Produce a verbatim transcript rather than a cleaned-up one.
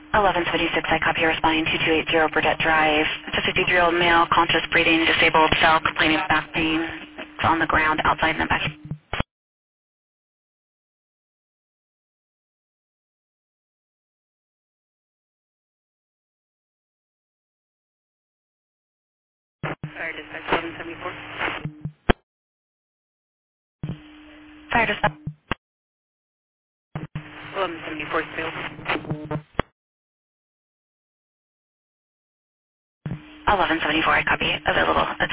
eleven seventy-six, I copy responding two two eight zero Burdette Drive. It's a fifty-three-year-old male, conscious breathing, disabled, cell, complaining of back pain. It's on the ground outside in the back. Fire dispatch eleven seventy-four. Fire dispatch. eleven seventy-four failed. eleven seventy-four, I copy. Available.